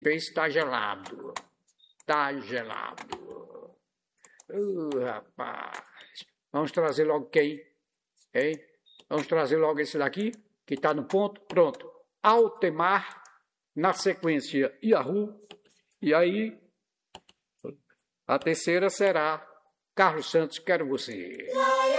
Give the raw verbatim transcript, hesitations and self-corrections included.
peixe está gelado. Está gelado. Uh, rapaz. Vamos trazer logo quem? Hein? Vamos trazer logo esse daqui, que está no ponto. Pronto. Altemar, na sequência, Yahoo. E aí, a terceira será Carlos Santos, Quero Você.